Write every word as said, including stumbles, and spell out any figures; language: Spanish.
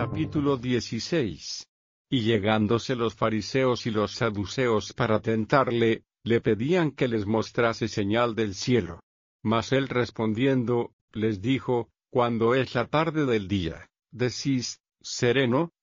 Capítulo dieciséis. Y llegándose los fariseos y los saduceos para tentarle, le pedían que les mostrase señal del cielo. Mas él respondiendo, les dijo: Cuando es la tarde del día, decís, sereno,